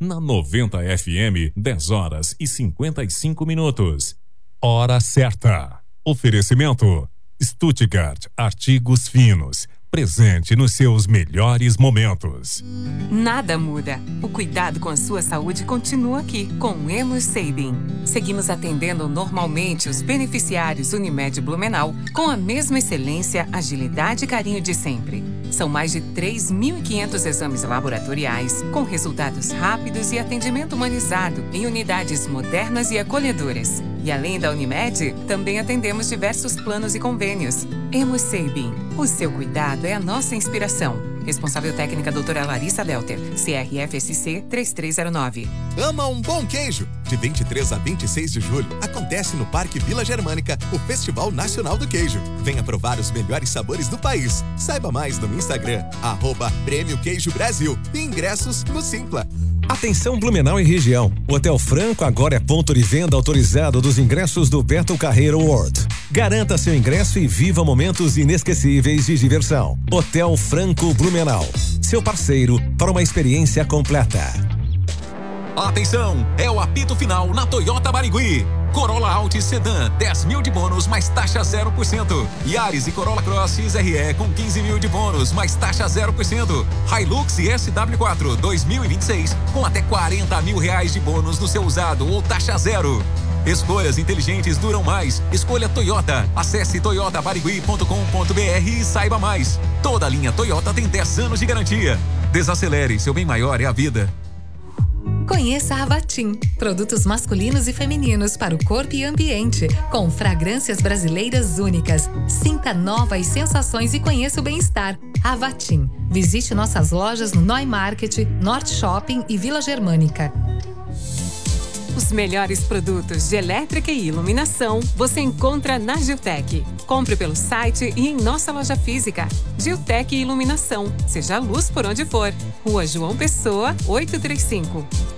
na 90 FM, 10 horas e 55 minutos. Hora certa. Oferecimento Stuttgart Artigos Finos. Presente nos seus melhores momentos. Nada muda. O cuidado com a sua saúde continua aqui, com o Hemosabin. Seguimos atendendo normalmente os beneficiários Unimed Blumenau com a mesma excelência, agilidade e carinho de sempre. São mais de 3.500 exames laboratoriais, com resultados rápidos e atendimento humanizado em unidades modernas e acolhedoras. E além da Unimed, também atendemos diversos planos e convênios. Hemosabin. O seu cuidado é a nossa inspiração. Responsável técnica doutora Larissa Delter, CRFSC 3309. Ama um bom queijo? De 23 a 26 de julho, acontece no Parque Vila Germânica o Festival Nacional do Queijo. Venha provar os melhores sabores do país. Saiba mais no Instagram, @Prêmio Queijo Brasil. E ingressos no Simpla. Atenção Blumenau e região. O Hotel Franco agora é ponto de venda autorizado dos ingressos do Beto Carreiro World. Garanta seu ingresso e viva momentos inesquecíveis de diversão. Hotel Franco Blumenau. Seu parceiro para uma experiência completa. Atenção, é o apito final na Toyota Barigui. Corolla Altis Sedan, 10 mil de bônus, mais taxa 0%. Yaris e Corolla Cross XRE com 15 mil de bônus, mais taxa 0%. Hilux e SW4 2026 com até 40 mil reais de bônus no seu usado ou taxa zero. Escolhas inteligentes duram mais. Escolha Toyota. Acesse toyotabarigui.com.br e saiba mais. Toda a linha Toyota tem 10 anos de garantia. Desacelere, seu bem maior é a vida. Conheça a Avatim, produtos masculinos e femininos para o corpo e ambiente, com fragrâncias brasileiras únicas. Sinta novas sensações e conheça o bem-estar. Avatim. Visite nossas lojas no Neumarket, Norte Shopping e Vila Germânica. Os melhores produtos de elétrica e iluminação você encontra na Giltec. Compre pelo site e em nossa loja física. Giltec Iluminação. Seja a luz por onde for. Rua João Pessoa, 835.